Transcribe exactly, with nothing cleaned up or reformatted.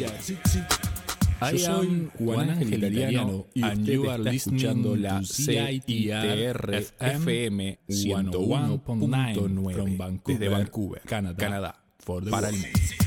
Yo soy Juan Ángel Italiano y usted está escuchando la C I T R F M ciento uno punto nueve desde Vancouver, Canadá, para el mundo.